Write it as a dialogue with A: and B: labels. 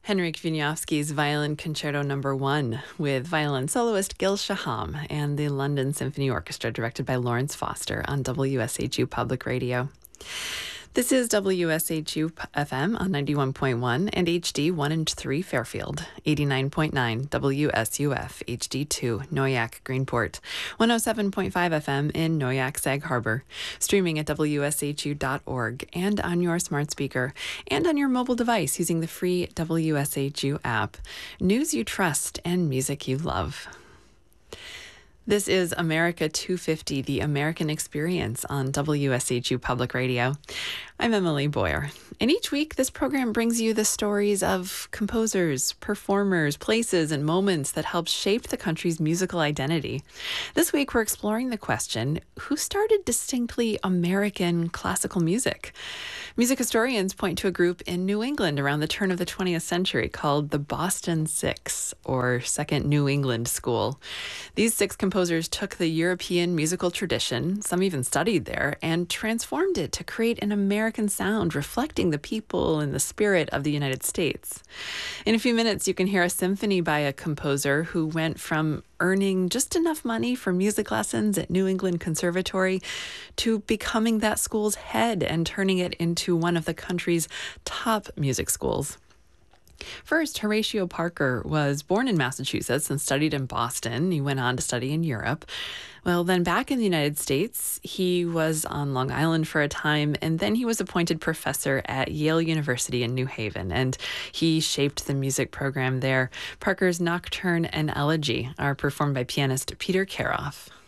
A: Henryk Wieniawski's Violin Concerto No. 1 with violin soloist Gil Shaham and the London Symphony Orchestra, directed by Lawrence Foster on WSHU Public Radio. This is WSHU FM on 91.1 and HD 1 and 3 Fairfield, 89.9 WSUF HD2 Noyak Greenport, 107.5 FM in Noyak Sag Harbor, streaming at WSHU.org and on your smart speaker and on your mobile device using the free WSHU app. News you trust and music you love. This is America 250, the American Experience on WSHU Public Radio. I'm Emily Boyer, and each week this program brings you the stories of composers, performers, places, and moments that helped shape the country's musical identity. This week we're exploring the question, who started distinctly American classical music? Music historians point to a group in New England around the turn of the 20th century called the Boston Six, or Second New England School. These six composers took the European musical tradition, some even studied there, and transformed it to create an American sound reflecting the people and the spirit of the United States. In a few minutes, you can hear a symphony by a composer who went from earning just enough money for music lessons at New England Conservatory to becoming that school's head and turning it into one of the country's top music schools. First, Horatio Parker was born in Massachusetts and studied in Boston. He went on to study in Europe. Well, then back in the United States, he was on Long Island for a time, and then he was appointed professor at Yale University in New Haven, and he shaped the music program there. Parker's Nocturne and Elegy are performed by pianist Peter Karoff.